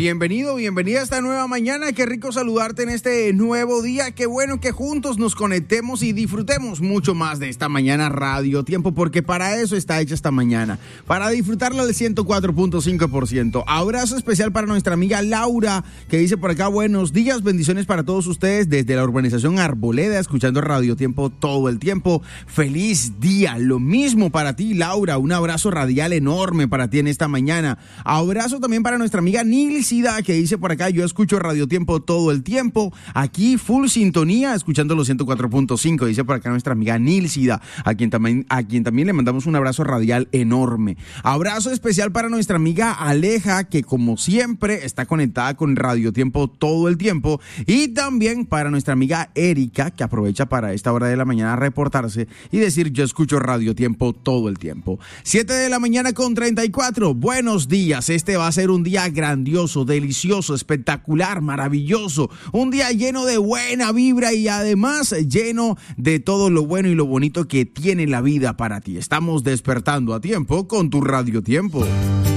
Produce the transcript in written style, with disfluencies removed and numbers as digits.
Bienvenido, bienvenida a esta nueva mañana. Qué rico saludarte en este nuevo día. Qué bueno que juntos nos conectemos y disfrutemos mucho más de esta mañana Radio Tiempo, porque para eso está hecha esta mañana, para disfrutarla al 104.5%. Abrazo especial para nuestra amiga Laura, que dice por acá: buenos días, bendiciones para todos ustedes desde la urbanización Arboleda, escuchando Radio Tiempo todo el tiempo. Feliz día, lo mismo para ti, Laura. Un abrazo radial enorme para ti en esta mañana. Abrazo también para nuestra amiga Nilcida, que dice por acá: yo escucho Radio Tiempo todo el tiempo, aquí full sintonía, escuchando los 104.5, dice por acá nuestra amiga Nilcida, a quien también le mandamos un abrazo radial enorme. Abrazo especial para nuestra amiga Aleja, que como siempre está conectada con Radio Tiempo todo el tiempo, y también para nuestra amiga Erika, que aprovecha para esta hora de la mañana reportarse y decir: yo escucho Radio Tiempo todo el tiempo. 7:34 a.m. Buenos días, este va a ser un día grandioso, delicioso, espectacular, maravilloso, un día lleno de buena vibra y además lleno de todo lo bueno y lo bonito que tiene la vida para ti. Estamos despertando a tiempo con tu Radio Tiempo.